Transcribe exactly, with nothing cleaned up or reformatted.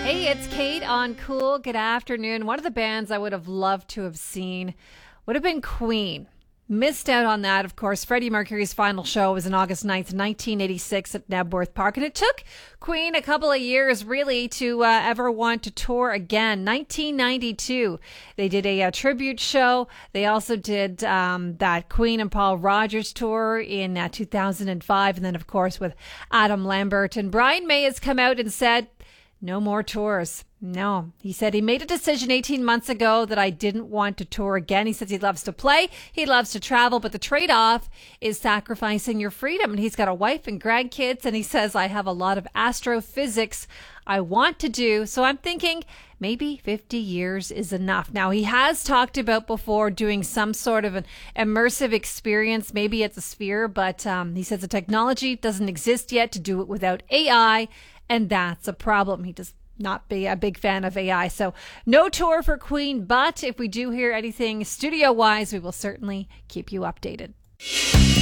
Hey, it's Kate on Cool. Good afternoon. One of the bands I would have loved to have seen would have been Queen. Missed out on that, of course. Freddie Mercury's final show was on August ninth, nineteen eighty-six at Knebworth Park. And it took Queen a couple of years, really, to uh, ever want to tour again. nineteen ninety-two, they did a, a tribute show. They also did um, that Queen and Paul Rogers tour in uh, two thousand five. And then, of course, with Adam Lambert. And Brian May has come out and said, no more tours. No. He said he made a decision eighteen months ago that I didn't want to tour again. He says he loves to play, he loves to travel, but the trade-off is sacrificing your freedom. And he's got a wife and grandkids, and he says, I have a lot of astrophysics I want to do. So I'm thinking maybe fifty years is enough. Now, he has talked about before doing some sort of an immersive experience. Maybe it's a sphere, but um, he says the technology doesn't exist yet to do it without A I. And that's a problem. He does not be a big fan of A I. So no tour for Queen, but if we do hear anything studio-wise, we will certainly keep you updated.